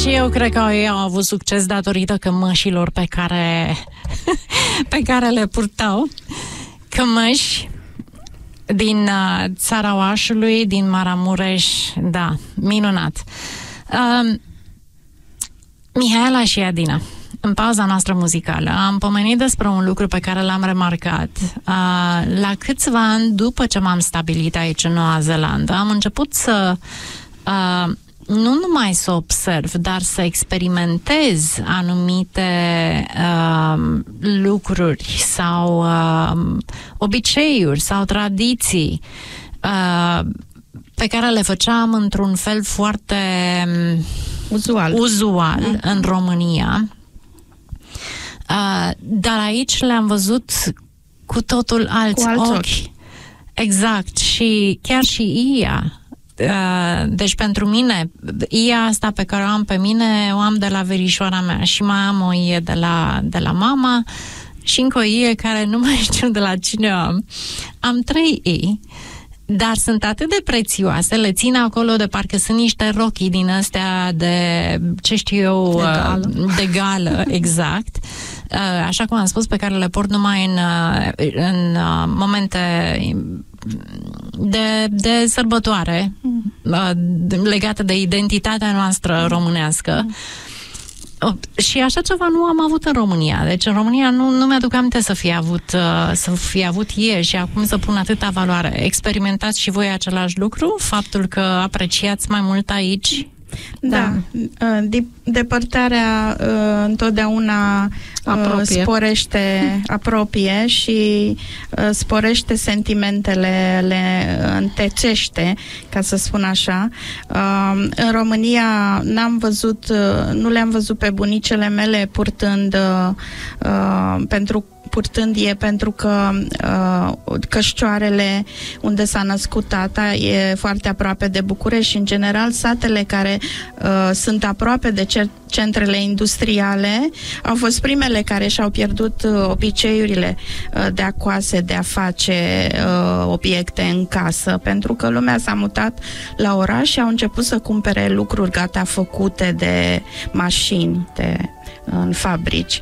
Și eu cred că ei au avut succes datorită cămășilor pe care le purtau. Cămăși din țara Oașului, din Maramureș, da, minunat. Mihaela și Adina, în pauza noastră muzicală, am pomenit despre un lucru pe care l-am remarcat. La câțiva ani după ce m-am stabilit aici în Noua Zeelandă, am început să nu numai să observ, dar să experimentez anumite lucruri sau obiceiuri sau tradiții pe care le făceam într-un fel foarte uzual în România. Dar aici le-am văzut cu totul alți ochi. Exact. Și chiar și Ia. Deci pentru mine, Ia asta pe care o am pe mine, o am de la verișoara mea și mai am o Ie de la mama și încă o Ie care nu mai știu de la cine o am. Am 3 Ii, dar sunt atât de prețioase, le țin acolo de parcă sunt niște rochii din astea de, ce știu eu, de gală, exact. Așa cum am spus, pe care le port numai în momente de sărbătoare legate de identitatea noastră românească. Și așa ceva nu am avut în România. Deci în România nu mi-aduc aminte să fie avut Ie și acum să pun atâta valoare. Experimentați și voi același lucru? Faptul că apreciați mai mult aici? Da. Depărtarea întotdeauna apropie și sporește sentimentele, le întețește, ca să spun așa. În România nu le-am văzut pe bunicele mele purtând pentru că Cășcioarele, unde s-a născut tata, e foarte aproape de București și, în general, satele care sunt aproape de centrele industriale au fost primele care și-au pierdut obiceiurile de a coase, de a face obiecte în casă, pentru că lumea s-a mutat la oraș și au început să cumpere lucruri gata făcute de mașini, în fabrici.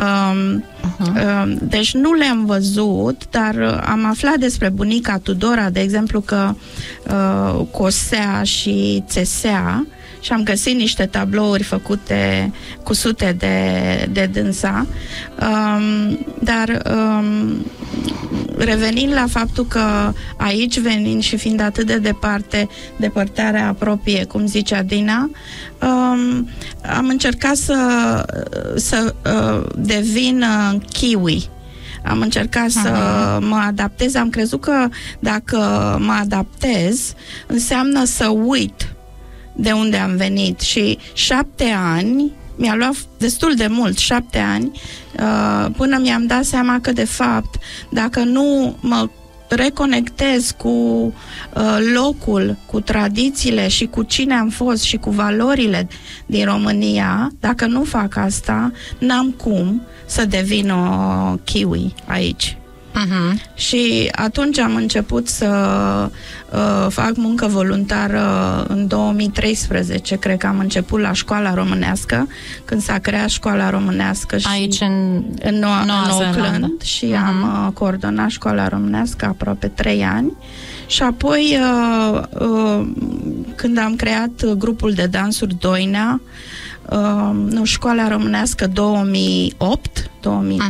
Deci nu le-am văzut, dar am aflat despre bunica Tudora, de exemplu, că cosea și țesea și am găsit niște tablouri cusute de dânsa. Dar revenind la faptul că aici, venind și fiind atât de departe, depărtarea apropie, cum zice Adina, am încercat să devin kiwi. Am încercat să mă adaptez. Am crezut că dacă mă adaptez, înseamnă să uit de unde am venit. Și 7 ani, mi-a luat destul de mult, 7 ani, până mi-am dat seama că, de fapt, dacă nu mă reconectez cu locul, cu tradițiile și cu cine am fost și cu valorile din România, dacă nu fac asta, n-am cum să devin o kiwi aici. Și atunci am început să fac muncă voluntară în 2013, cred că am început la școala românească, când s-a creat școala românească și aici în Auckland și am coordonat școala românească aproape 3 ani. Și apoi când am creat grupul de dansuri Doinea, școala românească 2008